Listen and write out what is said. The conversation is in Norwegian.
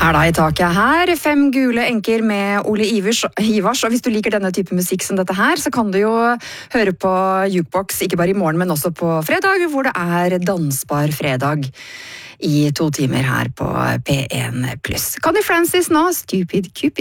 Hæla i taket her, 5 gule enker med Ole Ivars, og hvis du liker denne type musikk som dette her, så kan du jo høre på Jukebox, ikke bare i morgen, men også på fredag, hvor det er dansbar fredag i 2 timer her på P1+. Connie Francis nå, Stupid Cupid.